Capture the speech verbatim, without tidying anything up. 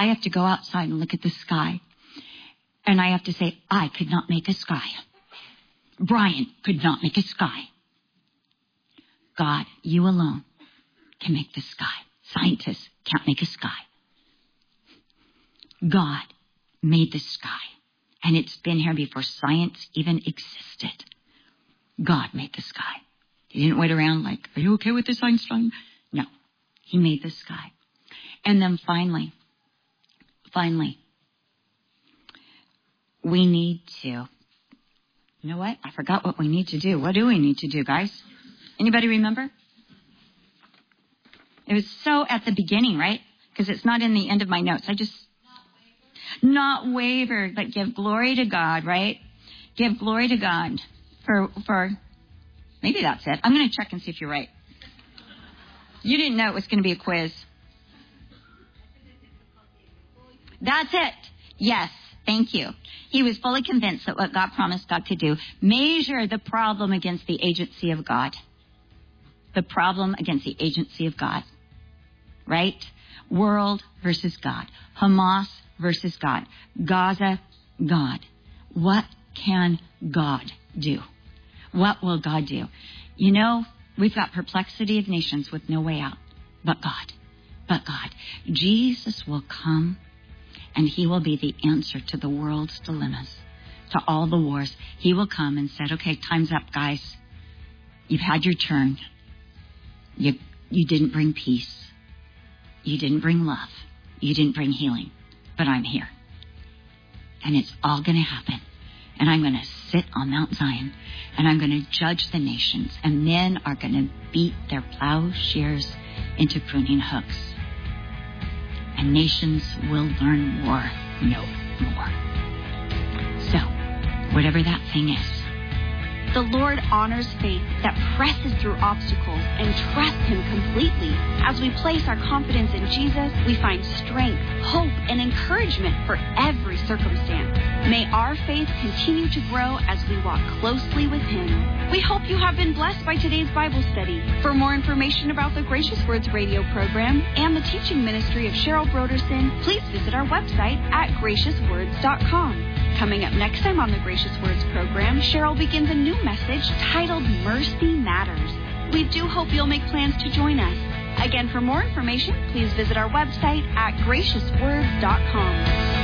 I have to go outside and look at the sky. And I have to say, I could not make a sky. Brian could not make a sky. God, you alone can make the sky. Scientists can't make a sky. God made the sky. And it's been here before science even existed. God made the sky. He didn't wait around like, are you okay with this, Einstein? No. He made the sky. And then finally, finally, we need to, you know what? I forgot what we need to do. What do we need to do, guys? Anybody remember? It was so at the beginning, right? Because it's not in the end of my notes. I just, not waver, but give glory to God, right? Give glory to God for, for, maybe that's it. I'm going to check and see if you're right. You didn't know it was going to be a quiz. That's it. Yes. Thank you. He was fully convinced that what God promised God could do. Measure the problem against the agency of God. The problem against the agency of God. Right? World versus God. Hamas versus God. Gaza, God. What can God do? What will God do? You know, we've got perplexity of nations with no way out. But God. But God. Jesus will come. And he will be the answer to the world's dilemmas, to all the wars. He will come and said, okay, time's up, guys. You've had your turn. You, you didn't bring peace. You didn't bring love. You didn't bring healing. But I'm here. And it's all going to happen. And I'm going to sit on Mount Zion. And I'm going to judge the nations. And men are going to beat their plowshares into pruning hooks. And nations will learn war no more. So, whatever that thing is. The Lord honors faith that presses through obstacles and trusts him completely. As we place our confidence in Jesus, we find strength, hope, and encouragement for every circumstance. May our faith continue to grow as we walk closely with him. We hope you have been blessed by today's Bible study. For more information about the Gracious Words radio program and the teaching ministry of Cheryl Broderson, please visit our website at gracious words dot com. Coming up next time on the Gracious Words program, Cheryl begins a new message titled Mercy Matters. We do hope you'll make plans to join us. Again, for more information, please visit our website at gracious words dot com.